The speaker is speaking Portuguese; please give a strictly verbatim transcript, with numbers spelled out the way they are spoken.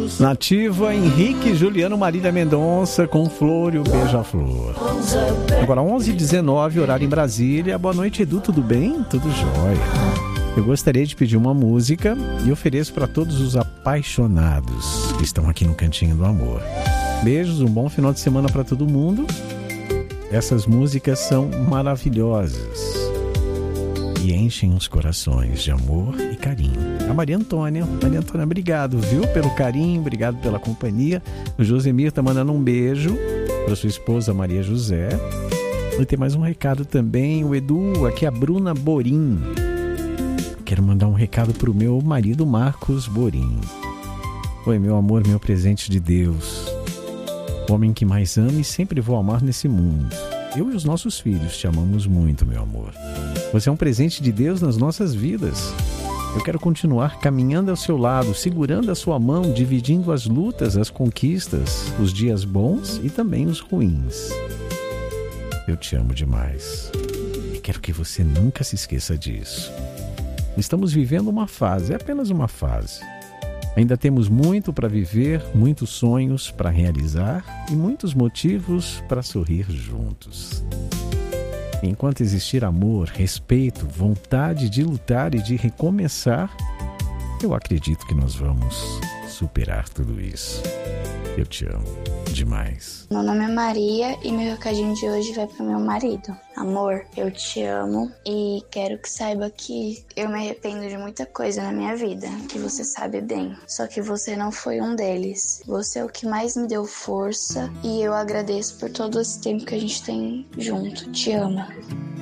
Nativa, Henrique, Juliano, Marília Mendonça com Flor e o Beija-Flor. Agora onze e dezenove, horário em Brasília. Boa noite, Edu, tudo bem? Tudo jóia. Eu gostaria de pedir uma música e ofereço para todos os apaixonados que estão aqui no Cantinho do Amor. Beijos, um bom final de semana para todo mundo. Essas músicas são maravilhosas e enchem os corações de amor e carinho. A Maria Antônia, Maria Antônia, obrigado, viu, pelo carinho, obrigado pela companhia. O Josemir tá mandando um beijo para sua esposa Maria José. E tem mais um recado também, o Edu, aqui é a Bruna Borim. Quero mandar um recado pro meu marido Marcos Borim. Oi, meu amor, meu presente de Deus. O homem que mais amo e sempre vou amar nesse mundo. Eu e os nossos filhos te amamos muito, meu amor. Você é um presente de Deus nas nossas vidas. Eu quero continuar caminhando ao seu lado, segurando a sua mão, dividindo as lutas, as conquistas, os dias bons e também os ruins. Eu te amo demais. E quero que você nunca se esqueça disso. Estamos vivendo uma fase, é apenas uma fase. Ainda temos muito para viver, muitos sonhos para realizar e muitos motivos para sorrir juntos. Enquanto existir amor, respeito, vontade de lutar e de recomeçar, eu acredito que nós vamos superar tudo isso. Eu te amo demais. Meu nome é Maria e meu recadinho de hoje vai pro meu marido. Amor, eu te amo e quero que saiba que eu me arrependo de muita coisa na minha vida, que você sabe bem. Só que você não foi um deles. Você é o que mais me deu força e eu agradeço por todo esse tempo que a gente tem junto. Te amo.